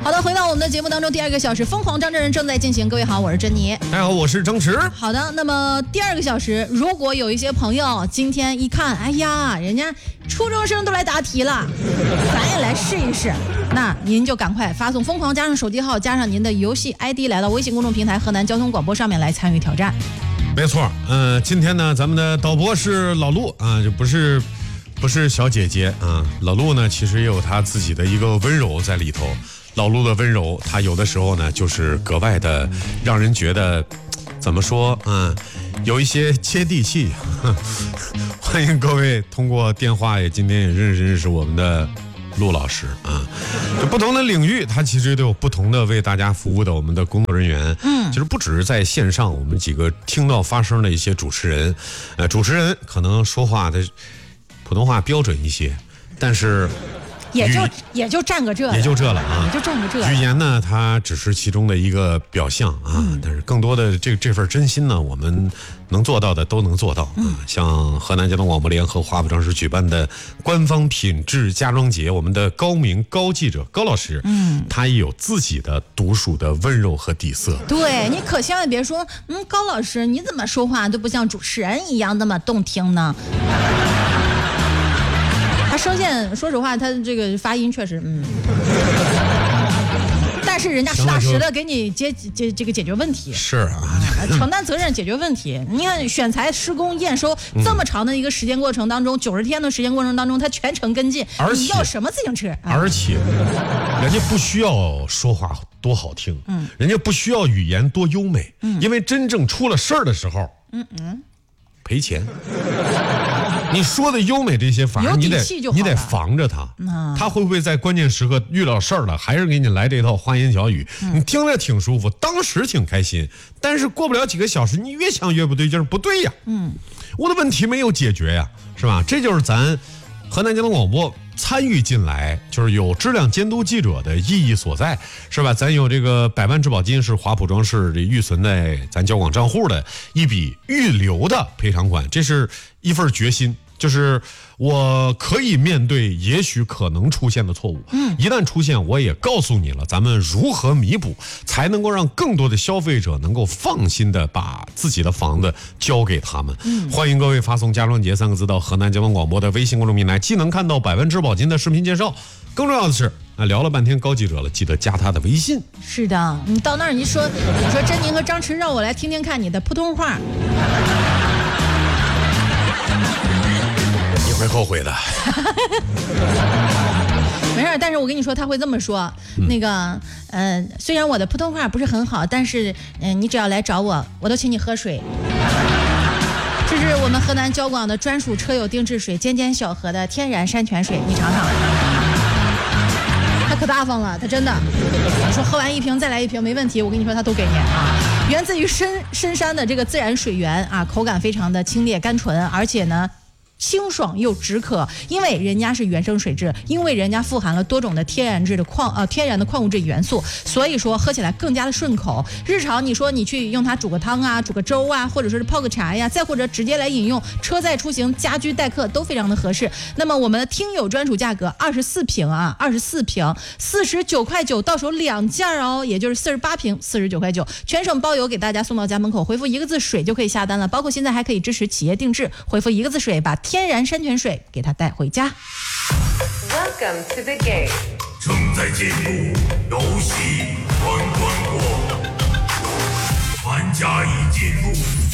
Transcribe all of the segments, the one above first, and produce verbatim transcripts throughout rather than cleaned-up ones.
好的，回到我们的节目当中，第二个小时疯狂张真人正在进行。各位好，我是珍妮。 大家好，我是张弛。 好的，那么第二个小时，如果有一些朋友今天一看，哎呀，人家初中生都来答题了，咱也来试一试。那您就赶快发送疯狂加上手机号加上您的游戏 I D 来到微信公众平台河南交通广播上面来参与挑战。 没错，嗯、呃，今天呢，咱们的导播是老陆啊，就不是不是小姐姐啊。老陆呢，其实也有他自己的一个温柔在里头。老陆的温柔，他有的时候呢，就是格外的让人觉得，怎么说，嗯，有一些接地气。欢迎各位通过电话也今天也认识认识我们的陆老师啊。就不同的领域，他其实都有不同的为大家服务的我们的工作人员。嗯，其实不只是在线上，我们几个听到发声的一些主持人，呃，主持人可能说话的普通话标准一些，但是。 也就也就占个这， 也就这了啊， 也就占个这。 语言呢，它只是其中的一个表象啊，嗯、但是更多的这这份真心呢，我们能做到的都能做到。嗯，像河南交通广播联合华普城市举办的官方品质家装节，我们的高明高记者高老师，嗯，他也有自己的独属的温柔和底色。 对，你可千万别说，嗯，高老师你怎么说话都不像主持人一样那么动听呢？他声线，说实话，他这个发音确实，嗯，但是人家实打实的给你解解这个解决问题， 是啊， 承担责任解决问题。你看选材、施工、验收这么长的一个时间过程当中，九十天的时间过程当中，他全程跟进。你要什么自行车？ 而且，人家不需要说话多好听，嗯，人家不需要语言多优美，嗯，因为真正出了事儿的时候，嗯嗯，赔钱。你说的优美这些，反而你得你得防着他，嗯、他会不会在关键时刻遇到事儿了，还是给你来这套花言巧语？嗯、你听着挺舒服，当时挺开心，但是过不了几个小时，你越想越不对劲儿，不对呀，嗯，我的问题没有解决呀，是吧？这就是咱河南交通广播参与进来，就是有质量监督记者的意义所在，是吧？咱有这个百万质保金是华普装饰预存在咱交广账户的一笔预留的赔偿款，这是一份决心。就是我可以面对也许可能出现的错误，嗯，一旦出现，我也告诉你了，咱们如何弥补，才能够让更多的消费者能够放心的把自己的房子交给他们。嗯，欢迎各位发送家装节三个字到河南交通广播的微信公众平台，既能看到百万质保金的视频介绍，更重要的是啊，聊了半天高记者了，记得加他的微信。 是的，你到那儿你说你说珍妮和张弛，让我来听听看你的普通话。 会后悔的。 没事，但是我跟你说他会这么说，嗯、那个呃虽然我的普通话不是很好，但是嗯、呃、你只要来找我，我都请你喝水。这是我们河南交广的专属车友定制水，尖尖小河的天然山泉水，你尝尝。他可大方了，他真的你说喝完一瓶再来一瓶没问题，我跟你说他都给你啊。源自于深深山的这个自然水源啊，口感非常的清冽甘醇，而且呢清爽又止渴，因为人家是原生水质，因为人家富含了多种的天然质的矿呃天然的矿物质元素，所以说喝起来更加的顺口。日常你说你去用它煮个汤啊，煮个粥啊，或者说是泡个茶呀，再或者直接来饮用，车载出行、家居待客都非常的合适。那么我们的听友专属价格二十四瓶啊，二十四瓶四十九块九，到手两件哦，也就是四十八瓶四十九块九，全省包邮给大家送到家门口，回复一个字水就可以下单了。包括现在还可以支持企业定制，回复一个字水把天然山泉水给他带回家。 Welcome to the game。 正在进入游戏关关过，玩家已进入。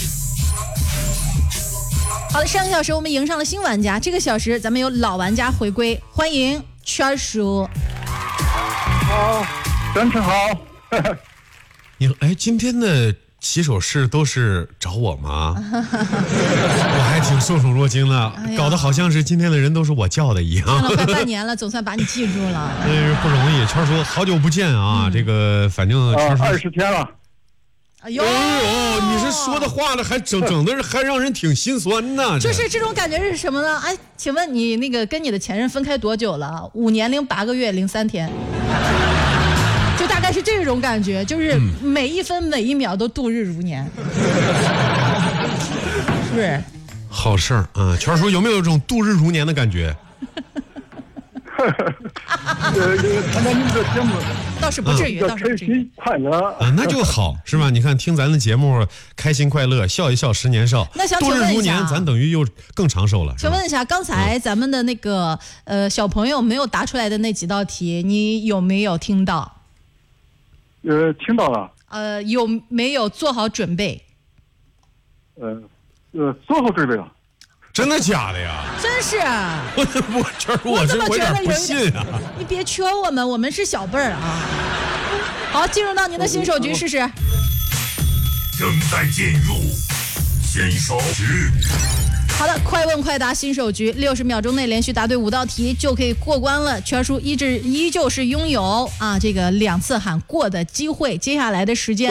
好的，上个小时我们迎上了新玩家，这个小时咱们有老玩家回归，欢迎圈叔。 好，张弛好。 你哎，今天的洗手室都是找我吗？我还挺受宠若惊了，哎、搞得好像是今天的人都是我叫的一样。 看了快半年了，总算把你记住了。 真是不容易，圈叔好久不见啊！嗯、这个反正圈叔二十天了。 哎呦， 你是说的话了，还整整的还让人挺心酸呢。 就是这种感觉是什么呢？哎，请问你那个跟你的前任分开多久了？五年零八个月零三天。就大概是这种感觉，就是每一分每一秒都度日如年，嗯、是不是？ 好事儿啊！圈叔有没有一种度日如年的感觉？ 呃，参加你们的节目倒是不至于， 要倒是不至于。 开心快乐啊，那就好，是吧？你看听咱的节目，开心快乐，笑一笑，十年少。 那想请度日如年， 问一下咱等于又更长寿了。 请问一下，刚才咱们的那个呃小朋友没有答出来的那几道题，你有没有听到？ 呃，听到了。 呃，有没有做好准备？ 呃呃，做好准备了。 真的假的呀？ 真是， 我我这我这怎么我有点不觉得有一信啊！ 你别缺我们，我们是小辈儿啊。好，进入到您的新手局试试。 正在进入新手局。 好的，快问快答新手局，六十秒钟内连续答对五道题就可以过关了。全叔一直依旧是拥有啊这个两次喊过的机会。接下来的时间。